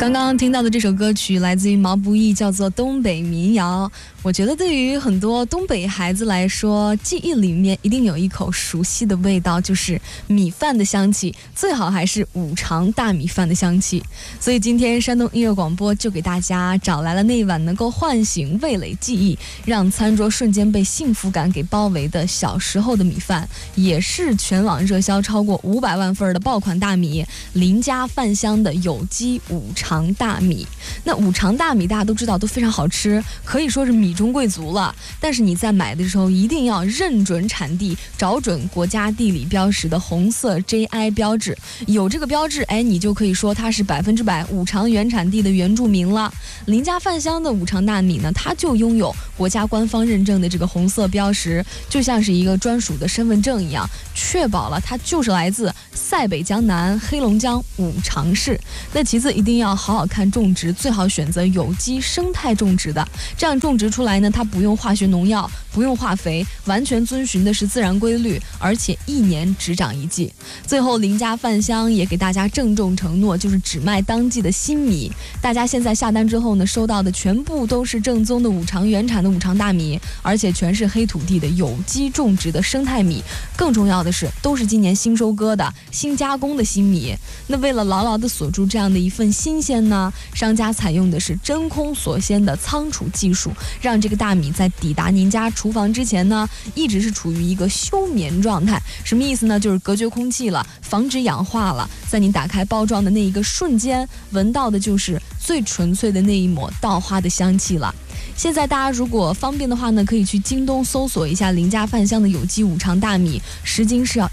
刚刚听到的这首歌曲来自于毛不易，叫做《东北民谣》。我觉得对于很多东北孩子来说，记忆里面一定有一口熟悉的味道，就是米饭的香气，最好还是五常大米饭的香气。所以今天山东音乐广播就给大家找来了那一碗能够唤醒味蕾记忆，让餐桌瞬间被幸福感给包围的小时候的米饭，也是全网热销超过500万份的爆款大米，林家饭香的有机五常大米。那五常大米大家都知道都非常好吃，可以说是米中贵族了。但是你在买的时候一定要认准产地，找准国家地理标识的红色 GI 标志，有这个标志，你就可以说它是100%五常原产地的原住民了。林家饭香的五常大米呢，它就拥有国家官方认证的这个红色标识，就像是一个专属的身份证一样，确保了它就是来自塞北江南黑龙江五常市。那其次一定要好好看种植，最好选择有机生态种植的，这样种植出来呢，它不用化学农药，不用化肥，完全遵循的是自然规律，而且1年只长1季。最后林家饭香也给大家郑重承诺，就是只卖当季的新米，大家现在下单之后呢，收到的全部都是正宗的五常原产的五常大米，而且全是黑土地的有机种植的生态米，更重要的是都是今年新收割的新加工的新米。那为了牢牢地锁住这样的一份新鲜呢，商家采用的是真空锁鲜的仓储技术，让这个大米在抵达您家厨房之前呢，一直是处于一个休眠状态。什么意思呢？就是隔绝空气了，防止氧化了，在您打开包装的那一个瞬间，闻到的就是最纯粹的那一抹稻花的香气了。现在大家如果方便的话呢，可以去京东搜索一下林家饭香的有机五常大米，10斤是要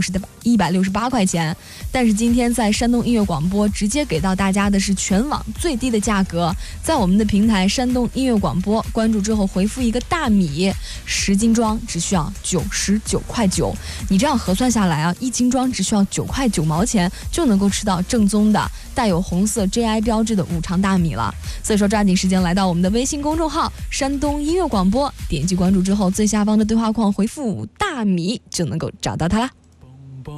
168块钱。但是今天在山东音乐广播直接给到大家的是全网最低的价格，在我们的平台山东音乐广播关注之后回复一个大米，10斤装只需要99块9。你这样核算下来啊，1斤装只需要9块9毛钱就能够吃到正宗的带有红色 GI 标志的五常大米了。所以说抓紧时间来到我们的微信公众号山东音乐广播，点击关注之后最下方的对话框回复大米就能够找到它啦。